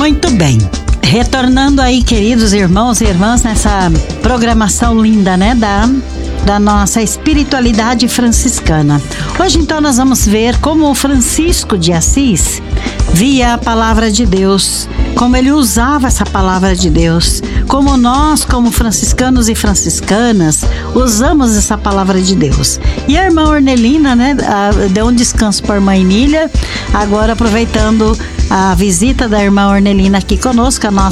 Muito bem. Retornando aí, queridos irmãos e irmãs, nessa programação linda, né, da nossa espiritualidade franciscana. Hoje, então, nós vamos ver como o Francisco de Assis via a palavra de Deus, como ele usava essa palavra de Deus, como nós, como franciscanos e franciscanas, usamos essa palavra de Deus. E a irmã Ornelina, né, deu um descanso para a irmã Emília, agora aproveitando a visita da irmã Ornelina aqui conosco, a nossa